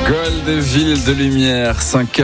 Gold, ville de lumière,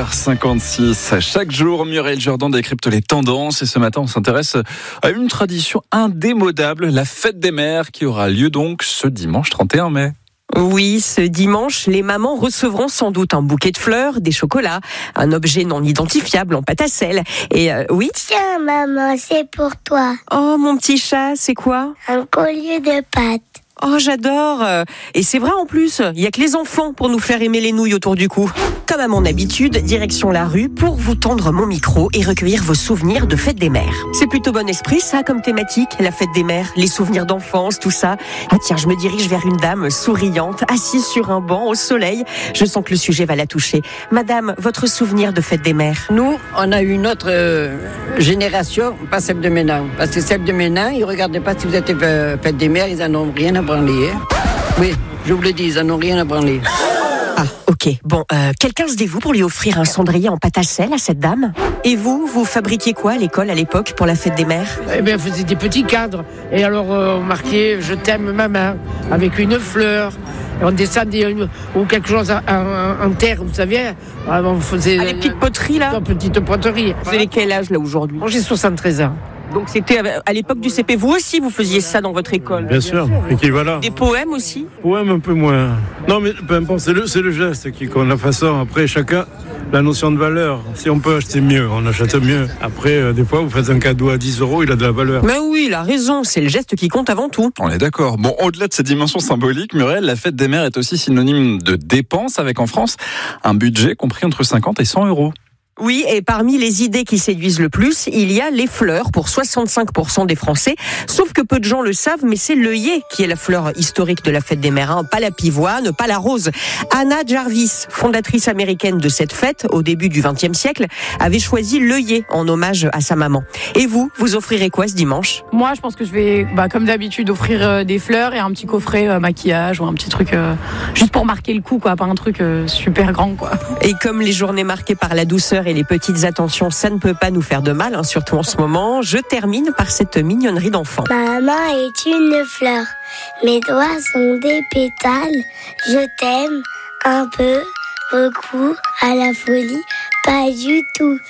5h56. Chaque jour, Muriel Jourdan décrypte les tendances et ce matin, on s'intéresse à une tradition indémodable, la fête des mères qui aura lieu donc ce dimanche 31 mai. Oui, ce dimanche, les mamans recevront sans doute un bouquet de fleurs, des chocolats, un objet non identifiable en pâte à sel. Et oui. Tiens, maman, c'est pour toi. Oh, mon petit chat, c'est quoi ? Un collier de pâtes. Oh, j'adore. Et c'est vrai en plus, il y a que les enfants pour nous faire aimer les nouilles autour du cou. Comme à mon habitude, direction la rue pour vous tendre mon micro et recueillir vos souvenirs de fête des mères. C'est plutôt bon esprit ça comme thématique, la fête des mères, les souvenirs d'enfance, tout ça. Ah tiens, je me dirige vers une dame souriante, assise sur un banc au soleil. Je sens que le sujet va la toucher. Madame, votre souvenir de fête des mères ? Nous, on a eu une autre génération, pas celle de maintenant. Parce que celle de maintenant, ils ne regardaient pas si vous êtes fête des mères, ils n'en ont rien à branler. Hein. Oui, je vous le dis, ils n'en ont rien à branler. Ah, ok. Bon, quelqu'un se dévoue pour lui offrir un cendrier en pâte à sel à cette dame ? Et vous fabriquiez quoi à l'école à l'époque pour la fête des mères ? Eh bien, on faisait des petits cadres. Et alors, on marquait « Je t'aime, maman » avec une fleur. Et on descendait ou quelque chose en terre, vous savez. On faisait les petites poteries, là ? Petite poterie. Vous avez quel âge, là, aujourd'hui ? Moi, j'ai 73 ans. Donc c'était à l'époque du CP. Vous aussi, vous faisiez ça dans votre école ? Bien sûr, équivalent. Des poèmes aussi ? Poèmes un peu moins. Non, mais peu importe, c'est le geste qui compte. La façon, après, chacun, la notion de valeur. Si on peut acheter mieux, on achète mieux. Après, des fois, vous faites un cadeau à 10 €, il a de la valeur. Mais oui, il a raison, c'est le geste qui compte avant tout. On est d'accord. Bon, au-delà de cette dimension symbolique, Muriel, la fête des mères est aussi synonyme de dépenses avec en France un budget compris entre 50 et 100 €. Oui, et parmi les idées qui séduisent le plus, il y a les fleurs pour 65% des Français. Sauf que peu de gens le savent, mais c'est l'œillet qui est la fleur historique de la fête des mères, hein. Pas la pivoine, pas la rose. Anna Jarvis, fondatrice américaine de cette fête au début du XXe siècle, avait choisi l'œillet en hommage à sa maman. Et vous offrirez quoi ce dimanche ? Moi, je pense que je vais, comme d'habitude, offrir des fleurs et un petit coffret maquillage ou un petit truc juste pour marquer le coup, quoi, pas un truc super grand, quoi. Et comme les journées marquées par la douceur et les petites attentions, ça ne peut pas nous faire de mal, hein, surtout en ce moment. Je termine par cette mignonnerie d'enfant. Maman est une fleur, mes doigts sont des pétales. Je t'aime un peu, beaucoup, à la folie, pas du tout,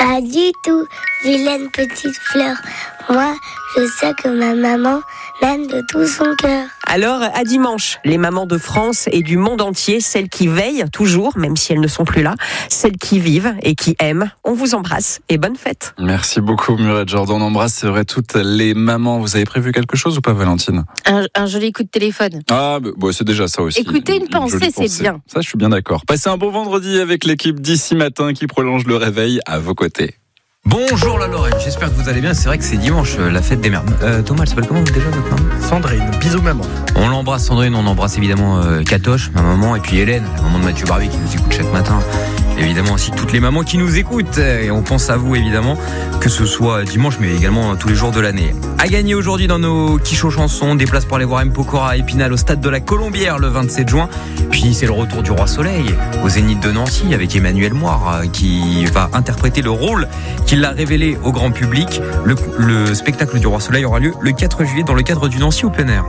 vilaine petite fleur. Moi, je sais que ma maman m'aime de tout son cœur. Alors, à dimanche, les mamans de France et du monde entier, celles qui veillent toujours, même si elles ne sont plus là, celles qui vivent et qui aiment, on vous embrasse et bonne fête. Merci beaucoup Muriel Jourdan, on embrasse, c'est vrai, toutes les mamans. Vous avez prévu quelque chose ou pas, Valentine ? Un joli coup de téléphone. Ah, bah, c'est déjà ça aussi. Écoutez une pensée, c'est bien. Ça, je suis bien d'accord. Passez un bon vendredi avec l'équipe d'ici matin qui prolonge le réveil à vos côtés. Bonjour la Lorraine, j'espère que vous allez bien. C'est vrai que c'est dimanche, la fête des mères. Thomas, elle s'appelle comment déjà votre maman ? Sandrine, bisous maman. On l'embrasse Sandrine, on embrasse évidemment Katoche, ma maman, et puis Hélène, la maman de Mathieu Barbie qui nous écoute chaque matin. Évidemment aussi toutes les mamans qui nous écoutent. Et on pense à vous évidemment, que ce soit dimanche mais également tous les jours de l'année. À gagner aujourd'hui dans nos quichots chansons, des places pour aller voir M. Pokora à Épinal au stade de la Colombière le 27 juin. Puis c'est le retour du Roi Soleil au Zénith de Nancy avec Emmanuel Moire qui va interpréter le rôle qu'il a révélé au grand public. Le spectacle du Roi Soleil aura lieu le 4 juillet dans le cadre du Nancy au plein air.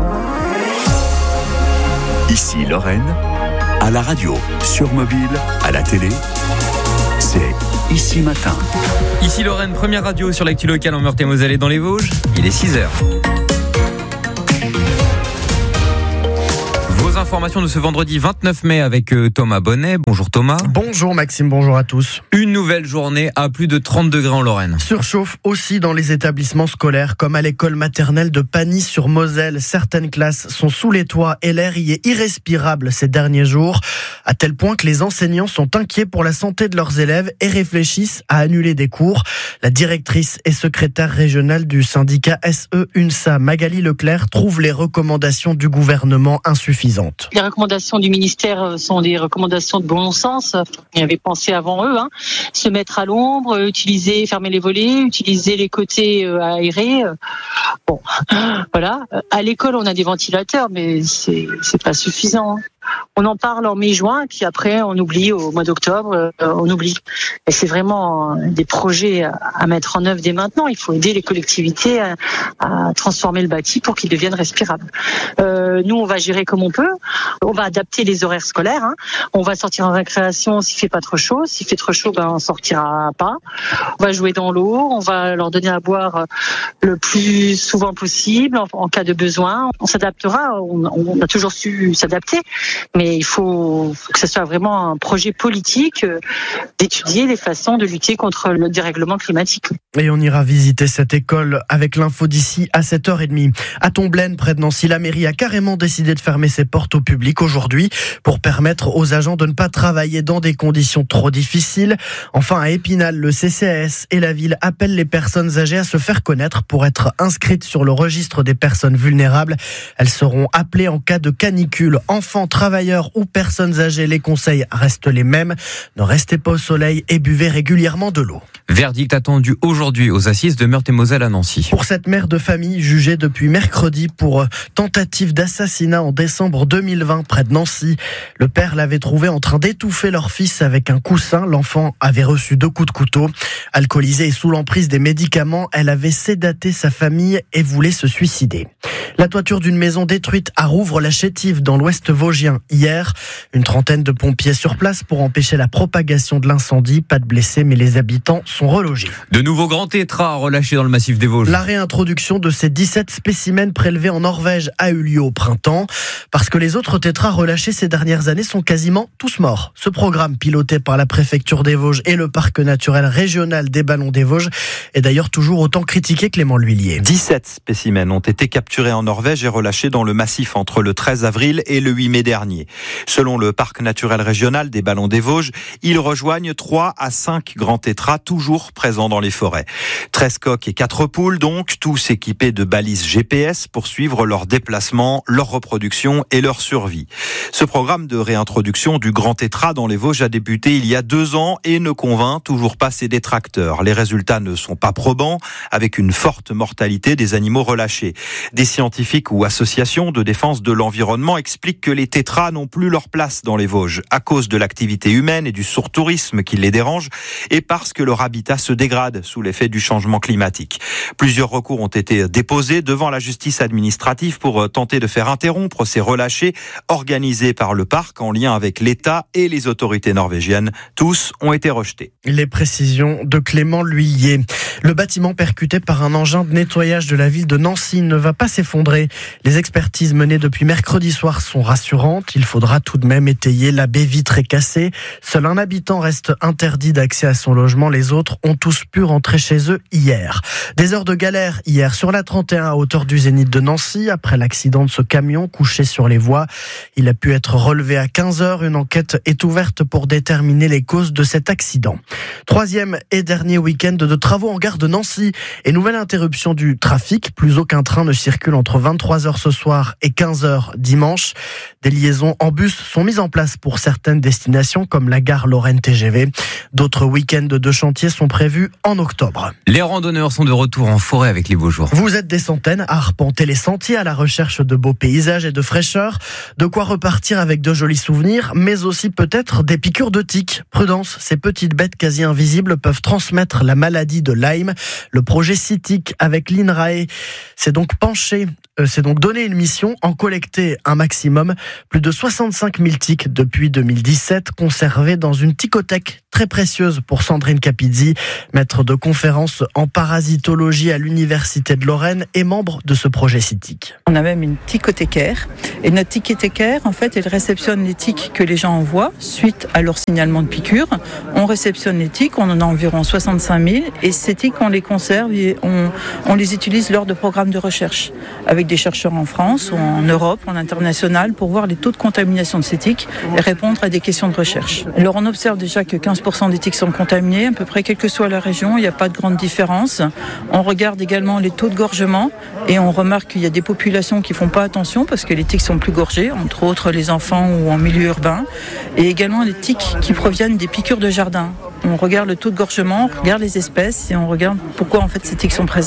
Ici Lorraine, à la radio, sur mobile, à la télé, c'est Ici Matin. Ici Lorraine, première radio sur l'actu locale en Meurthe-et-Moselle et dans les Vosges. Il est 6h. Vos informations de ce vendredi 29 mai avec Thomas Bonnet. Bonjour Thomas. Bonjour Maxime, bonjour à tous. Une nouvelle journée à plus de 30 degrés en Lorraine. Surchauffe aussi dans les établissements scolaires, comme à l'école maternelle de Pagny-sur-Moselle. Certaines classes sont sous les toits et l'air y est irrespirable ces derniers jours, à tel point que les enseignants sont inquiets pour la santé de leurs élèves et réfléchissent à annuler des cours. La directrice et secrétaire régionale du syndicat SE-UNSA, Magali Leclerc, trouve les recommandations du gouvernement insuffisantes. Les recommandations du ministère sont des recommandations de bon sens. On y avait pensé avant eux, se mettre à l'ombre, fermer les volets, utiliser les côtés aérés. Bon, voilà. À l'école, on a des ventilateurs, mais c'est pas suffisant. On en parle en mai-juin, puis après on oublie au mois d'octobre, on oublie. Et c'est vraiment des projets à mettre en œuvre dès maintenant. Il faut aider les collectivités à transformer le bâti pour qu'il devienne respirable. nous, on va gérer comme on peut. On va adapter les horaires scolaires. On va sortir en récréation s'il fait pas trop chaud. S'il fait trop chaud, on sortira pas. On va jouer dans l'eau. On va leur donner à boire le plus souvent possible en cas de besoin. On s'adaptera. On a toujours su s'adapter, mais il faut que ce soit vraiment un projet politique d'étudier les façons de lutter contre le dérèglement climatique. Et on ira visiter cette école avec l'info d'ici à 7h30. À Tomblaine, près de Nancy, la mairie a carrément décidé de fermer ses portes au public aujourd'hui pour permettre aux agents de ne pas travailler dans des conditions trop difficiles. Enfin, à Épinal, le CCAS et la ville appellent les personnes âgées à se faire connaître pour être inscrites sur le registre des personnes vulnérables. Elles seront appelées en cas de canicule. Enfants, travailleurs ou personnes âgées, les conseils restent les mêmes. Ne restez pas au soleil et buvez régulièrement de l'eau. Verdict attendu aujourd'hui aux assises de Meurthe-et-Moselle à Nancy. Pour cette mère de famille jugée depuis mercredi pour tentative d'assassinat en décembre 2020 près de Nancy, le père l'avait trouvé en train d'étouffer leur fils avec un coussin. L'enfant avait reçu 2 coups de couteau. Alcoolisée et sous l'emprise des médicaments, elle avait sédaté sa famille et voulait se suicider. La toiture d'une maison détruite à Rouvres-la-Chétive dans l'ouest vosgien hier. Une trentaine de pompiers sur place pour empêcher la propagation de l'incendie. Pas de blessés, mais les habitants sont relogés. De nouveaux grands tétras relâchés dans le massif des Vosges. La réintroduction de ces 17 spécimens prélevés en Norvège a eu lieu au printemps. Parce que les autres tétras relâchés ces dernières années sont quasiment tous morts. Ce programme, piloté par la préfecture des Vosges et le parc naturel régional des Ballons des Vosges, est d'ailleurs toujours autant critiqué, Clément L'Huillier. 17 spécimens ont été capturés en Norvège et relâchés dans le massif entre le 13 avril et le 8 mai dernier. Selon le parc naturel régional des Ballons des Vosges, ils rejoignent 3 à 5 grands tétras toujours présents dans les forêts. 13 coqs et 4 poules donc, tous équipés de balises GPS pour suivre leur déplacement, leur reproduction et leur survie. Ce programme de réintroduction du grand tétra dans les Vosges a débuté il y a 2 ans et ne convainc toujours pas ses détracteurs. Les résultats ne sont pas probants, avec une forte mortalité des animaux relâchés. Des scientifiques ou associations de défense de l'environnement expliquent que les tétras n'ont plus leur place dans les Vosges à cause de l'activité humaine et du surtourisme qui les dérange et parce que leur habitat se dégrade sous l'effet du changement climatique. Plusieurs recours ont été déposés devant la justice administrative pour tenter de faire interrompre ces relâchés organisés par le parc en lien avec l'État et les autorités norvégiennes. Tous ont été rejetés. Les précisions de Clément L'Huillier. Le bâtiment percuté par un engin de nettoyage de la ville de Nancy ne va pas s'effondrer. Les expertises menées depuis mercredi soir sont rassurantes. Il faudra tout de même étayer la baie vitrée cassée. Seul un habitant reste interdit d'accès à son logement. Les autres ont tous pu rentrer chez eux hier. Des heures de galère hier sur la 31 à hauteur du Zénith de Nancy après l'accident de ce camion couché sur les voies. Il a pu être relevé à 15h. Une enquête est ouverte pour déterminer les causes de cet accident. 3e et dernier week-end de travaux en gare de Nancy et nouvelle interruption du trafic. Plus aucun train ne circule entre 23h ce soir et 15h dimanche. Des liaisons en bus sont mises en place pour certaines destinations comme la gare Lorraine TGV. D'autres week-ends de chantier sont prévus en octobre. Les randonneurs sont de retour en forêt avec les beaux jours. Vous êtes des centaines à arpenter les sentiers à la recherche de beaux paysages et de fraîcheur. De quoi repartir avec de jolis souvenirs, mais aussi peut-être des piqûres de tiques. Prudence, ces petites bêtes quasi invisibles peuvent transmettre la maladie de Lyme. Le projet CITIC avec l'INRAE s'est donc donné une mission, en collecter un maximum. Plus de 65 000 tiques depuis 2017, conservées dans une ticothèque très précieuse pour Sandrine Capizzi, maître de conférences en parasitologie à l'Université de Lorraine et membre de ce projet CITIC. On a même une ticothécaire. Et notre ticothécaire, en fait, elle réceptionne les tiques que les gens envoient suite à leur signalement de piqûre. On réceptionne les tiques, on en a environ 65 000. Et ces tiques, on les conserve et on les utilise lors de programmes de recherche avec des chercheurs en France ou en Europe, en international, pour voir les taux de contamination de ces tiques et répondre à des questions de recherche. Alors on observe déjà que 15% des tiques sont contaminés, à peu près quelle que soit la région, il n'y a pas de grande différence. On regarde également les taux de gorgement et on remarque qu'il y a des populations qui ne font pas attention parce que les tiques sont plus gorgées, entre autres les enfants ou en milieu urbain, et également les tiques qui proviennent des piqûres de jardin. On regarde le taux de gorgement, on regarde les espèces et on regarde pourquoi en fait ces tiques sont présentes.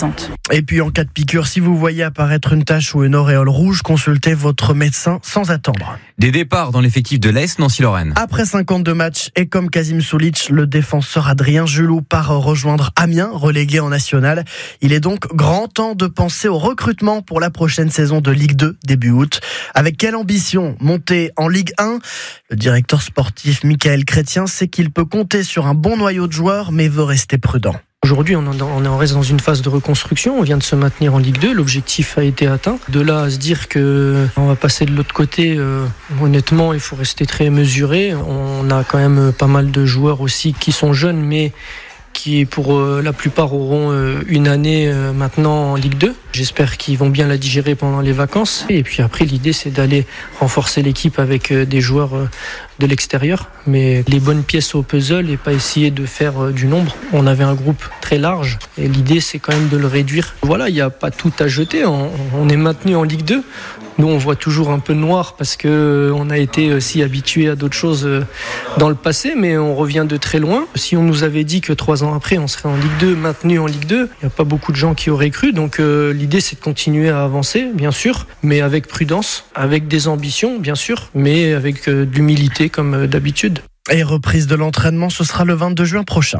Et puis en cas de piqûre, si vous voyez apparaître une tache ou une auréole rouge, consultez votre médecin sans attendre. Des départs dans l'effectif de l'AS Nancy-Lorraine. Après 52 matchs et comme Kazim Sulic, le défenseur Adrien Julou part rejoindre Amiens, relégué en national. Il est donc grand temps de penser au recrutement pour la prochaine saison de Ligue 2 début août. Avec quelle ambition monter en Ligue 1 ? Le directeur sportif Michael Chrétien sait qu'il peut compter sur un bon noyau de joueurs mais veut rester prudent. Aujourd'hui, on reste dans une phase de reconstruction. On vient de se maintenir en Ligue 2. L'objectif a été atteint. De là à se dire qu'on va passer de l'autre côté, honnêtement, il faut rester très mesuré. On a quand même pas mal de joueurs aussi qui sont jeunes, mais qui pour la plupart auront une année maintenant en Ligue 2. J'espère qu'ils vont bien la digérer pendant les vacances. Et puis après, l'idée, c'est d'aller renforcer l'équipe avec des joueurs de l'extérieur. Mais les bonnes pièces au puzzle et pas essayer de faire du nombre. On avait un groupe très large et l'idée, c'est quand même de le réduire. Voilà, il n'y a pas tout à jeter. On est maintenu en Ligue 2. Nous, on voit toujours un peu noir parce qu'on a été aussi habitués à d'autres choses dans le passé, mais on revient de très loin. Si on nous avait dit que 3 ans après, on serait en Ligue 2, maintenu en Ligue 2, il n'y a pas beaucoup de gens qui auraient cru. Donc l'idée, c'est de continuer à avancer, bien sûr, mais avec prudence, avec des ambitions, bien sûr, mais avec de l'humilité comme d'habitude. Et reprise de l'entraînement, ce sera le 22 juin prochain.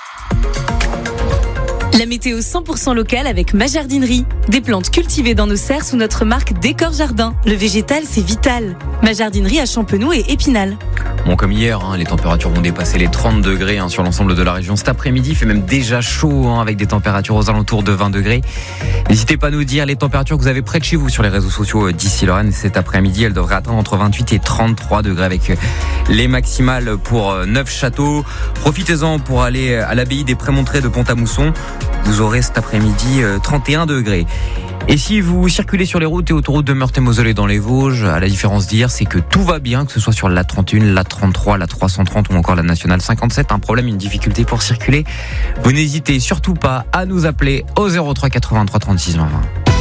La météo 100% locale avec ma jardinerie. Des plantes cultivées dans nos serres sous notre marque Décor Jardin. Le végétal, c'est vital. Ma jardinerie à Champenoux et Épinal. Bon, comme hier, les températures vont dépasser les 30 degrés sur l'ensemble de la région. Cet après-midi, il fait même déjà chaud avec des températures aux alentours de 20 degrés. N'hésitez pas à nous dire les températures que vous avez près de chez vous sur les réseaux sociaux d'ici Lorraine. Cet après-midi, elles devraient atteindre entre 28 et 33 degrés avec les maximales pour Neufchâteau. Profitez-en pour aller à l'abbaye des Prémontrés de Pont-à-Mousson. Vous aurez cet après-midi 31 degrés. Et si vous circulez sur les routes et autoroutes de Meurthe-et-Moselle et dans les Vosges, à la différence d'hier, c'est que tout va bien, que ce soit sur la 31, la 33, la 330 ou encore la nationale 57. Un problème, une difficulté pour circuler. Vous n'hésitez surtout pas à nous appeler au 03 83 36 20 20.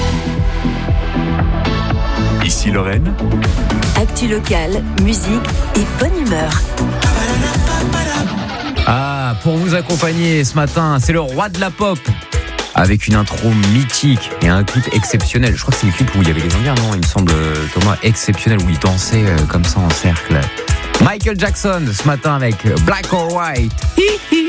Ici Lorraine. Actu locale, musique et bonne humeur. Ah, pour vous accompagner ce matin, c'est le roi de la pop. Avec une intro mythique et un clip exceptionnel. Je crois que c'est le clip où il y avait les Indiens, non ? Il me semble, Thomas, exceptionnel, où il dansait comme ça en cercle. Michael Jackson, ce matin avec Black or White.